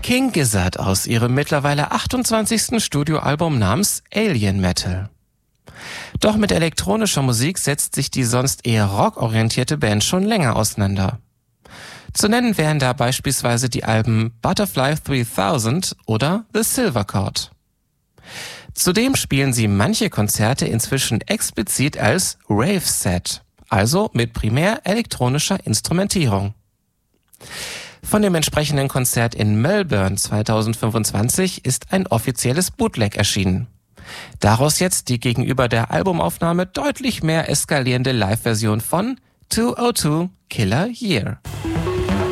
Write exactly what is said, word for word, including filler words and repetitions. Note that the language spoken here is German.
King Gizzard aus ihrem mittlerweile achtundzwanzigsten Studioalbum namens Alien Metal. Doch mit elektronischer Musik setzt sich die sonst eher rockorientierte Band schon länger auseinander. Zu nennen wären da beispielsweise die Alben Butterfly dreitausend oder The Silver Chord. Zudem spielen sie manche Konzerte inzwischen explizit als Rave-Set, also mit primär elektronischer Instrumentierung. Von dem entsprechenden Konzert in Melbourne zweitausendfünfundzwanzig ist ein offizielles Bootleg erschienen. Daraus jetzt die gegenüber der Albumaufnahme deutlich mehr eskalierende Live-Version von zweihundertzwei Killer Year.